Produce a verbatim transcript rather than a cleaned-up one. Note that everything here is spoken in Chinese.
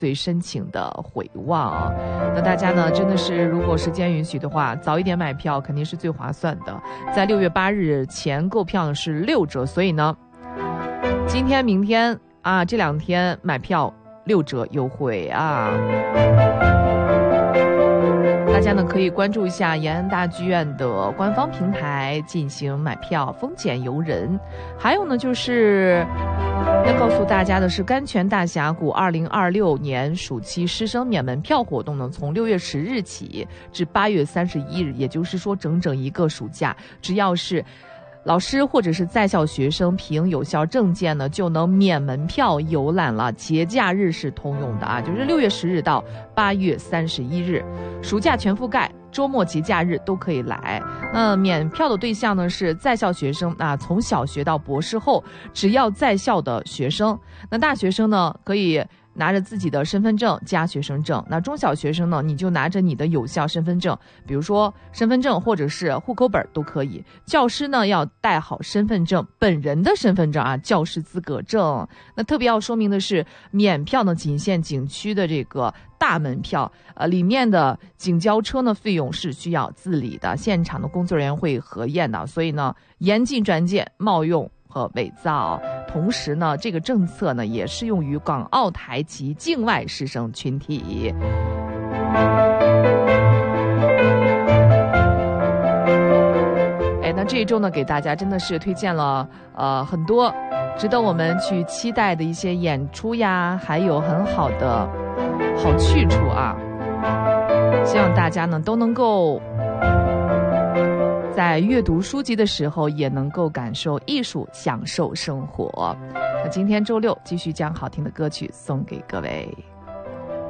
最深情的回望啊。那大家呢，真的是如果时间允许的话，早一点买票肯定是最划算的。在六月八日前购票呢是六折，所以呢，今天、明天啊这两天买票六折优惠啊。大家呢可以关注一下延安大剧院的官方平台进行买票，丰俭由人。还有呢，就是要告诉大家的是，甘泉大峡谷二零二六年暑期师生免门票活动呢，从六月十日起至八月三十一日，也就是说整整一个暑假，只要是老师或者是在校学生凭有效证件呢，就能免门票游览了。节假日是通用的啊，就是六月十日到八月三十一日，暑假全覆盖，周末节假日都可以来。那免票的对象呢是在校学生啊，从小学到博士后，只要在校的学生。那大学生呢可以拿着自己的身份证加学生证，那中小学生呢，你就拿着你的有效身份证，比如说身份证或者是户口本都可以。教师呢要带好身份证，本人的身份证啊，教师资格证。那特别要说明的是，免票呢仅限景区的这个大门票，呃，里面的景交车呢费用是需要自理的，现场的工作人员会核验的，所以呢严禁转借、冒用和伪造。同时呢，这个政策呢也适用于港澳台及境外师生群体。哎，那这一周呢，给大家真的是推荐了呃很多值得我们去期待的一些演出呀，还有很好的好去处啊。希望大家呢都能够在阅读书籍的时候，也能够感受艺术，享受生活。那今天周六继续将好听的歌曲送给各位。